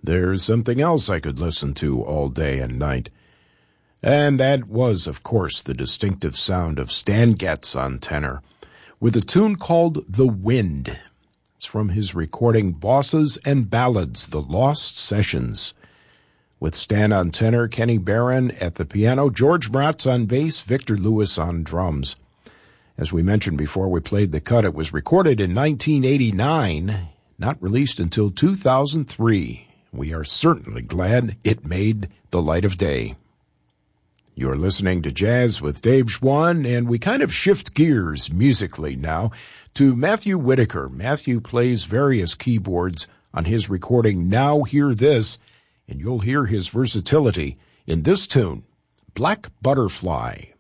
there's something else I could listen to all day and night. And that was, of course, the distinctive sound of Stan Getz on tenor, with a tune called The Wind. It's from his recording Bosses and Ballads, The Lost Sessions. With Stan on tenor, Kenny Barron at the piano, George Mraz on bass, Victor Lewis on drums. As we mentioned before we played the cut, it was recorded in 1989, not released until 2003. We are certainly glad it made the light of day. You're listening to Jazz with Dave Schwann, and we kind of shift gears musically now to Matthew Whitaker. Matthew plays various keyboards on his recording Now Hear This, and you'll hear his versatility in this tune, Black Butterfly.